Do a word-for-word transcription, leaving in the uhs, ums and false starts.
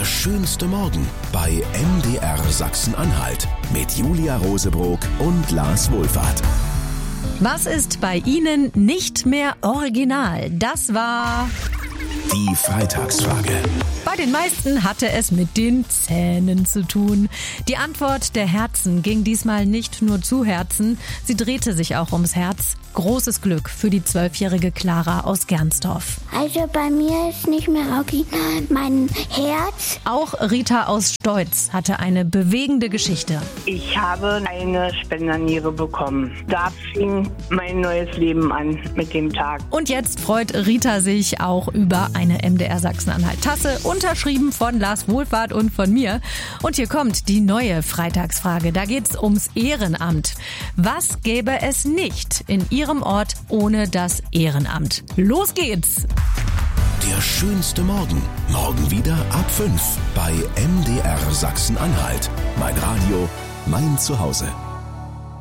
schönste Morgen bei M D R Sachsen-Anhalt mit Julia Rosebrock und Lars Wohlfahrt. Was ist bei Ihnen nicht mehr original? Das war die Freitagsfrage. Bei den meisten hatte es mit den Zähnen zu tun. Die Antwort der Herzen ging diesmal nicht nur zu Herzen, sie drehte sich auch ums Herz. Großes Glück für die zwölfjährige Clara aus Gernsdorf. Also bei mir ist nicht mehr original mein Herz. Auch Rita aus Steutz hatte eine bewegende Geschichte. Ich habe eine Spenderniere bekommen. Da fing mein neues Leben an mit dem Tag. Und jetzt freut Rita sich auch über eine M D R Sachsen-Anhalt-Tasse, unterschrieben von Lars Wohlfahrt und von mir. Und hier kommt die neue Freitagsfrage. Da geht's ums Ehrenamt. Was gäbe es nicht in Ihrem Ort ohne das Ehrenamt? Los geht's! Der schönste Morgen. Morgen wieder ab fünf bei M D R Sachsen-Anhalt. Mein Radio, mein Zuhause.